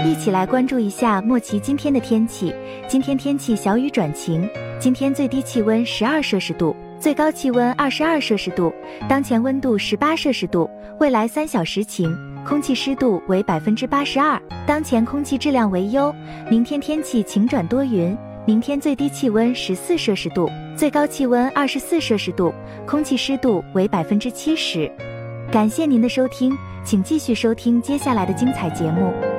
一起来关注一下莫奇今天的天气。今天天气小雨转晴，今天最低气温12摄氏度，最高气温22摄氏度，当前温度18摄氏度，未来3小时晴，空气湿度为82%，当前空气质量为优。明天天气晴转多云，明天最低气温14摄氏度，最高气温24摄氏度，空气湿度为70%。感谢您的收听，请继续收听接下来的精彩节目。